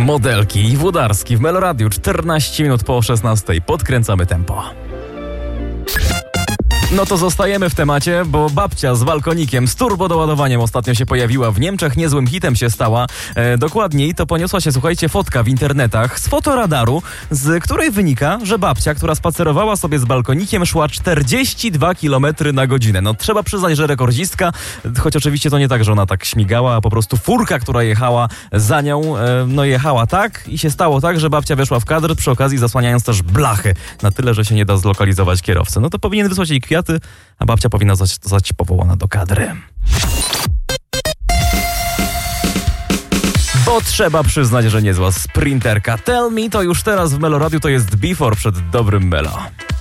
Modelki i Włodarski w Meloradiu, 14 minut po 16. Podkręcamy tempo. No to zostajemy w temacie, bo babcia z balkonikiem z turbodoładowaniem ostatnio się pojawiła w Niemczech, niezłym hitem się stała. Dokładniej to poniosła się, słuchajcie, fotka w internetach z fotoradaru, z której wynika, że babcia, która spacerowała sobie z balkonikiem, szła 42 km na godzinę. No trzeba przyznać, że rekordzistka, choć oczywiście to nie tak, że ona tak śmigała, a po prostu furka, która jechała za nią, jechała tak i się stało tak, że babcia weszła w kadr, przy okazji zasłaniając też blachy, na tyle, że się nie da zlokalizować kierowcy. No to powinien wysłać jej kwiaty, a babcia powinna zostać powołana do kadry. Bo trzeba przyznać, że niezła sprinterka. Tell Me to już teraz w Meloradiu, to jest Before przed dobrym Melo.